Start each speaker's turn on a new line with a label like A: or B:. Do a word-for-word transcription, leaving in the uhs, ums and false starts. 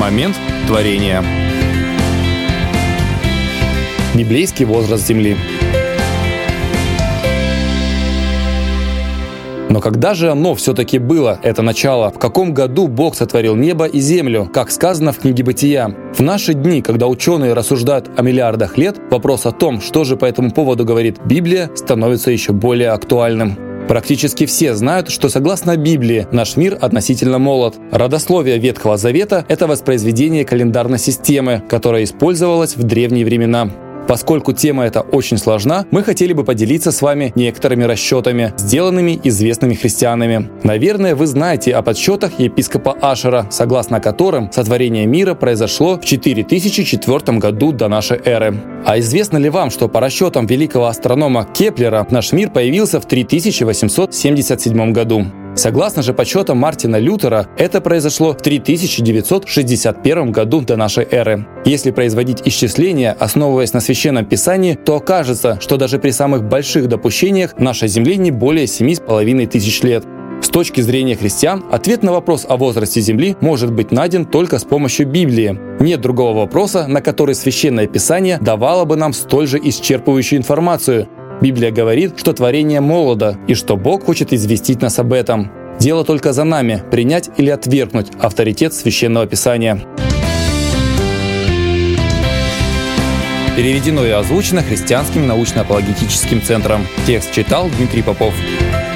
A: Момент творения. Библейский возраст Земли. Но когда же оно все-таки было, это начало? В каком году Бог сотворил небо и землю, как сказано в книге Бытия? В наши дни, когда ученые рассуждают о миллиардах лет, вопрос о том, что же по этому поводу говорит Библия, становится еще более актуальным. Практически все знают, что согласно Библии наш мир относительно молод. Родословие Ветхого Завета – это воспроизведение календарной системы, которая использовалась в древние времена. Поскольку тема эта очень сложна, мы хотели бы поделиться с вами некоторыми расчетами, сделанными известными христианами. Наверное, вы знаете о подсчетах епископа Ашера, согласно которым сотворение мира произошло в четыре тысячи четвёртом году до нашей эры. А известно ли вам, что по расчетам великого астронома Кеплера наш мир появился в три тысячи восемьсот семьдесят седьмом году? Согласно же подсчетам Мартина Лютера, это произошло в три тысячи девятьсот шестьдесят первом году до нашей эры. Если производить исчисления, основываясь на Священном Писании, то окажется, что даже при самых больших допущениях нашей Земле не более семи с половиной тысяч лет. С точки зрения христиан, ответ на вопрос о возрасте Земли может быть найден только с помощью Библии. Нет другого вопроса, на который Священное Писание давало бы нам столь же исчерпывающую информацию. Библия говорит, что творение молодо и что Бог хочет известить нас об этом. Дело только за нами – принять или отвергнуть авторитет Священного Писания. Переведено и озвучено Христианским научно-апологетическим центром. Текст читал Дмитрий Попов.